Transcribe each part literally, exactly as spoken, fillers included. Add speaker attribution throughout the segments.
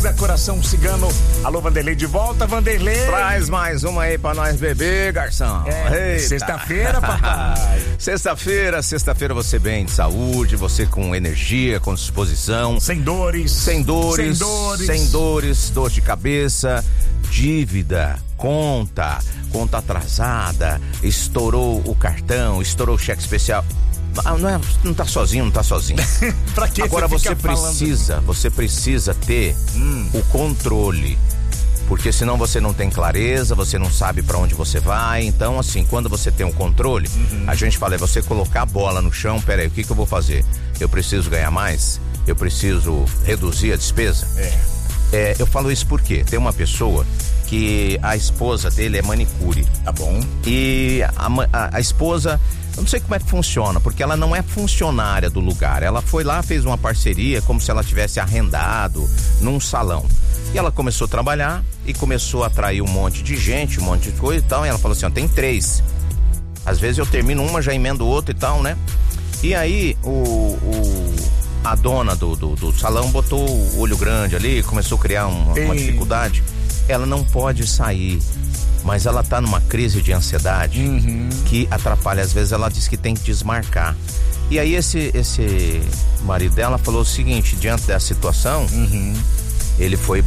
Speaker 1: Ginga, Coração Cigano. Alô, Vanderlei de volta, Vanderlei.
Speaker 2: Traz mais uma aí pra nós beber, garçom.
Speaker 1: É, sexta-feira, papai.
Speaker 2: Sexta-feira, sexta-feira você bem de saúde, você com energia, com disposição.
Speaker 1: Sem dores.
Speaker 2: Sem dores.
Speaker 1: Sem dores.
Speaker 2: Sem dores, dor de cabeça, dívida, conta, conta atrasada, estourou o cartão, estourou o cheque especial. Não, é, não tá sozinho, não tá sozinho.
Speaker 1: Pra que
Speaker 2: Agora
Speaker 1: você,
Speaker 2: você precisa,
Speaker 1: falando?
Speaker 2: você precisa ter
Speaker 1: hum.
Speaker 2: o controle. Porque senão você não tem clareza, você não sabe pra onde você vai. Então, assim, quando você tem um controle, uhum. a gente fala, é você colocar a bola no chão. Peraí, o que que eu vou fazer? Eu preciso ganhar mais? Eu preciso reduzir a despesa?
Speaker 1: É.
Speaker 2: É, eu falo isso porque tem uma pessoa que a esposa dele é manicure.
Speaker 1: Tá bom.
Speaker 2: E a, a, a esposa, eu não sei como é que funciona, porque ela não é funcionária do lugar. Ela foi lá, fez uma parceria, como se ela tivesse arrendado num salão. E ela começou a trabalhar e começou a atrair um monte de gente, um monte de coisa e tal. E ela falou assim, ó, tem três. Às vezes eu termino uma, já emendo outra e tal, né? E aí, o... o a dona do, do, do salão botou o olho grande ali, começou a criar uma, uma dificuldade. Ela não pode sair, mas ela tá numa crise de ansiedade
Speaker 1: uhum.
Speaker 2: que atrapalha. Às vezes ela diz que tem que desmarcar. E aí esse, esse marido dela falou o seguinte, diante dessa situação,
Speaker 1: uhum.
Speaker 2: ele foi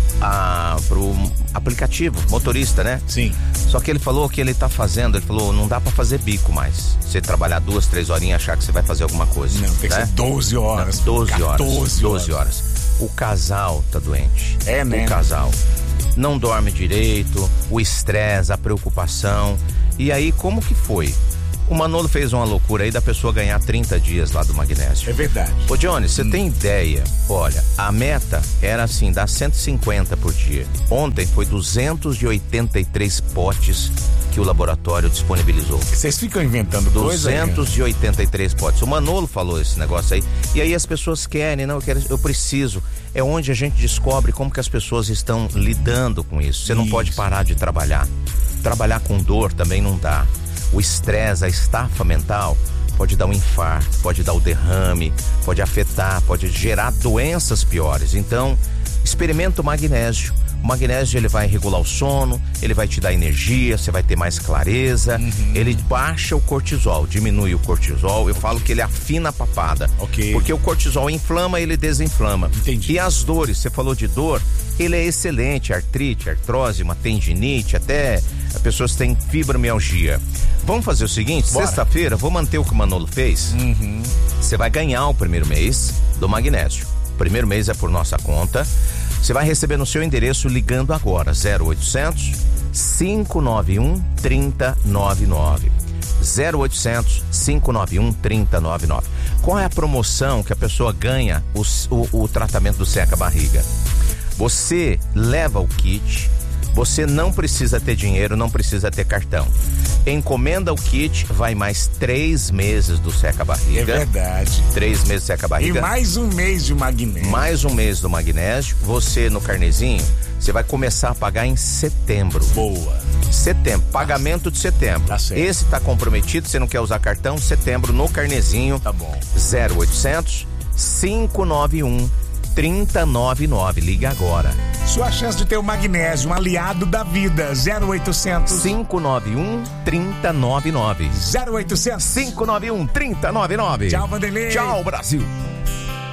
Speaker 2: a, pro aplicativo, motorista, né?
Speaker 1: Sim.
Speaker 2: Só que ele falou que ele tá fazendo, ele falou, não dá pra fazer bico mais. Você trabalhar duas, três horinhas e achar que você vai fazer alguma coisa.
Speaker 1: Não, tem
Speaker 2: né?
Speaker 1: que ser doze horas.
Speaker 2: Não, doze horas.
Speaker 1: doze horas.
Speaker 2: doze horas. O casal tá doente.
Speaker 1: É, né?
Speaker 2: O casal não dorme direito, o estresse, a preocupação. E aí, como que foi? O Manolo fez uma loucura aí da pessoa ganhar trinta dias lá do magnésio.
Speaker 1: É verdade.
Speaker 2: Ô Johnny, você hum. tem ideia? Olha, a meta era assim, dar cento e cinquenta por dia. Ontem foi duzentos e oitenta e três potes que o laboratório disponibilizou.
Speaker 1: Vocês ficam inventando coisa?
Speaker 2: duzentos e oitenta e três potes. O Manolo falou esse negócio aí. E aí as pessoas querem, não, eu quero, eu preciso. É onde a gente descobre como que as pessoas estão lidando com isso. Você não isso. pode parar de trabalhar. Trabalhar com dor também não dá. O estresse, a estafa mental pode dar um infarto, pode dar o derrame, pode afetar, pode gerar doenças piores. Então, experimenta o magnésio. O magnésio, ele vai regular o sono, ele vai te dar energia, você vai ter mais clareza, uhum. ele baixa o cortisol, diminui o cortisol. Eu falo que ele afina a papada.
Speaker 1: Ok.
Speaker 2: Porque o cortisol inflama, ele desinflama.
Speaker 1: Entendi.
Speaker 2: E as dores, você falou de dor, ele é excelente, artrite, artrose, uma tendinite, até pessoas têm fibromialgia. Vamos fazer o seguinte, Bora. sexta-feira, vou manter o que o Manolo fez.
Speaker 1: Uhum.
Speaker 2: Você vai ganhar o primeiro mês do magnésio. O primeiro mês é por nossa conta. Você vai receber no seu endereço ligando agora, zero oitocentos, cinco nove um, três zero nove nove. zero oitocentos, cinco nove um, três zero nove nove. Qual é a promoção que a pessoa ganha o, o, o tratamento do seca-barriga? Você leva o kit, você não precisa ter dinheiro, não precisa ter cartão. Encomenda o kit, vai mais três meses do seca-barriga.
Speaker 1: É verdade.
Speaker 2: Três meses do seca-barriga.
Speaker 1: E mais um mês de magnésio.
Speaker 2: Mais um mês do magnésio. Você, no carnezinho, você vai começar a pagar em setembro.
Speaker 1: Boa.
Speaker 2: Setembro, pagamento de setembro.
Speaker 1: Tá certo.
Speaker 2: Esse tá comprometido, você não quer usar cartão, setembro no carnezinho.
Speaker 1: Tá bom.
Speaker 2: zero oitocentos, cinco nove um, três zero nove nove. Liga agora.
Speaker 1: Sua chance de ter o magnésio, um aliado da vida. zero oitocentos,
Speaker 2: cinco nove um, três zero nove nove.
Speaker 1: zero oitocentos,
Speaker 2: cinco nove um, três zero nove nove.
Speaker 1: Tchau, Vanderlei.
Speaker 2: Tchau, Brasil.